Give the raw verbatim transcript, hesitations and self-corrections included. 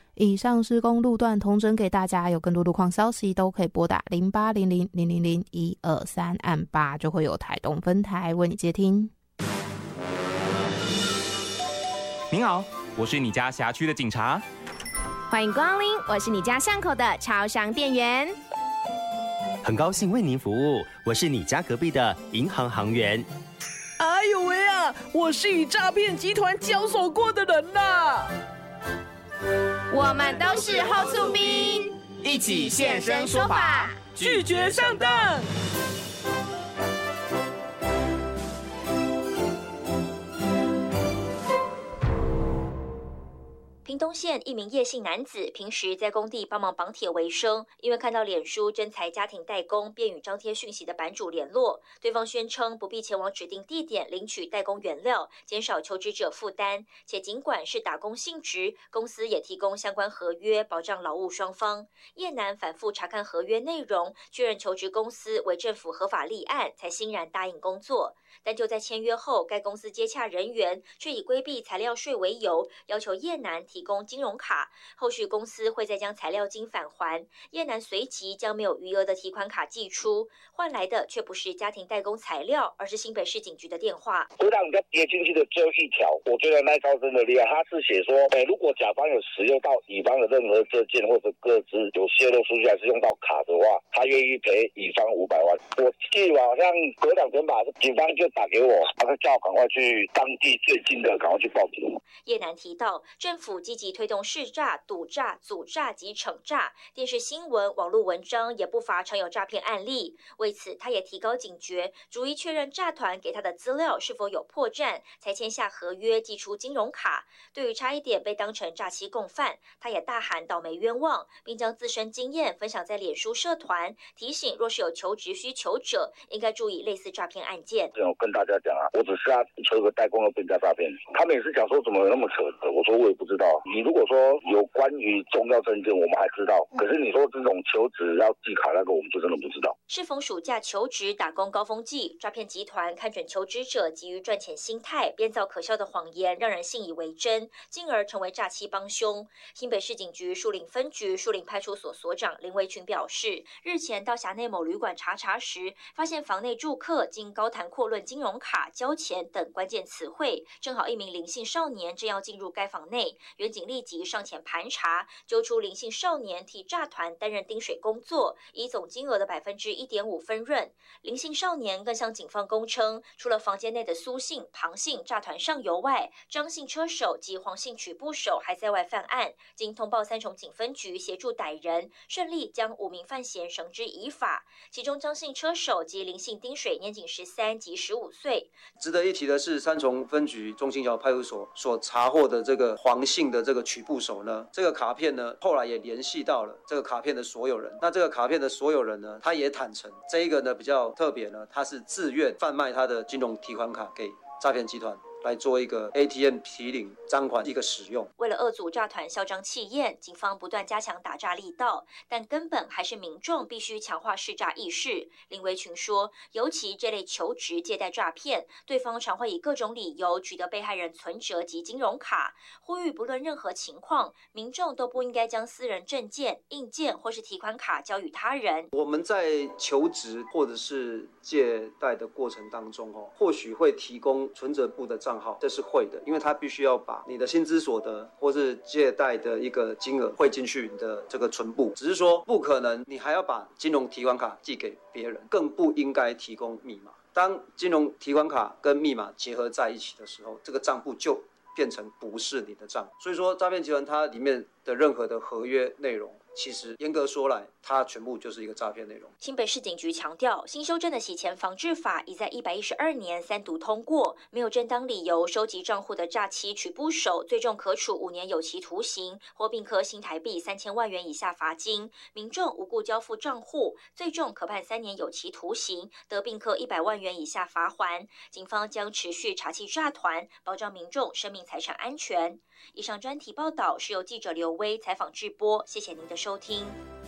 以上施工路段统整给大家，有更多路况消息都可以拨打零八零零零零零一二三按八，就会有台东分台为你接听。 您好，我是你家辖区的警察。 欢迎光临，我是你家巷口的超商店员。 很高兴为您服务，我是你家隔壁的银行行员。 哎呦喂啊，我是与诈骗集团交手过的人呐。 我们都是后厝兵， 一起现身说法， 拒绝上当。 屏东县一名叶姓男子平时在工地帮忙绑铁为生，因为看到脸书征才家庭代工，便与张贴讯息的版主联络。对方宣称不必前往指定地点领取代工原料，减少求职者负担，且尽管是打工性质，公司也提供相关合约保障劳务双方。叶男反复查看合约内容，确认求职公司为政府合法立案，才欣然答应工作。但就在签约后，该公司接洽人员却以规避材料税为由，要求叶男提供金融卡，后续公司会再将材料金返还。叶男随即将没有余额的提款卡寄出，换来的却不是家庭代工材料，而是新北市警局的电话。 会让人家跌进去的只有一条，我觉得那招真的厉害。他是写说，哎，如果甲方有使用到乙方的任何证件或者个资有泄露出去，还是用到卡的话，他愿意赔乙方五百万。我记得好像隔两天吧，警方就打给我，他说叫我赶快去当地最近的，赶快去报警。 叶男提到，政府积极推动识诈、堵诈、阻诈及惩诈，电视新闻、网络文章也不乏常有诈骗案例。为此，他也提高警觉，逐一确认诈团给他的资料是否有破绽，才签下合约，寄出金融卡。对于差一点被当成诈欺共犯，他也大喊倒霉冤枉，并将自身经验分享在脸书社团，提醒若是有求职需求者，应该注意类似诈骗案件。 我跟大家讲啊，我只是要求个代工的变价诈骗，他们也是讲说怎么有那么扯的，我说我也不知道。你如果说有关于重要证件，我们还知道，可是你说这种求职要寄卡那个，我们就真的不知道。 适逢暑假求职打工高峰季，诈骗集团看准求职者急于赚钱心态，编造可笑的谎言，让人信以为真，进而成为诈欺帮凶。新北市警局树林分局树林派出所所长林维群表示，日前到辖内某旅馆查查时，发现房内住客经高谈阔论金融卡、交钱等关键词汇，正好一名林姓少年正要进入该房内，员警立即上前盘查，揪出林姓少年替诈团担任丁水工作，以总金额的百分之一点五分润。林姓少年更向警方供称，除了房间内的苏姓、庞姓诈团上游外，张姓车手及黄姓曲部手还在外犯案。经通报三重警分局协助逮人，顺利将五名犯嫌绳之以法。其中张姓车手及林姓丁水年仅十三及十五岁。 值得一提的是，三重分局中兴桥派出所所查获的这个黄姓的这个曲部手呢，这个卡片呢，后来也联系到了这个卡片的所有人。那这个卡片的所有人呢，他也坦诚，这一个呢比较特别呢，他是自愿贩卖他的金融提款卡给诈骗集团，来做一个 A T M 提领赃款一个使用。 为了遏阻诈团嚣张气焰，警方不断加强打诈力道，但根本还是民众必须强化识诈意识。林维群说，尤其这类求职借贷诈骗，对方常会以各种理由取得被害人存折及金融卡，呼吁不论任何情况，民众都不应该将私人证件、印件或是提款卡交予他人。 我们在求职或者是借贷的过程当中，或许会提供存折簿的账号，这是会的，因为他必须要把你的薪资所得或是借贷的一个金额汇进去你的这个存簿，只是说不可能你还要把金融提款卡寄给别人，更不应该提供密码。当金融提款卡跟密码结合在一起的时候，这个账簿就变成不是你的账。所以说诈骗集团它里面的任何的合约内容，其实严格说来，它全部就是一个诈骗内容。 新北市警局强调，新修正的洗钱防治法已在一百一十二年三读通过，没有正当理由收集账户的诈欺取部手，最重可处五年有期徒刑，或并科新台币三千万元以下罚金；民众无故交付账户，最重可判三年有期徒刑，得并科一百万元以下罚锾。警方将持续查缉诈团，保障民众生命财产安全。以上专题报道是由记者刘威采访制播，谢谢您的收听。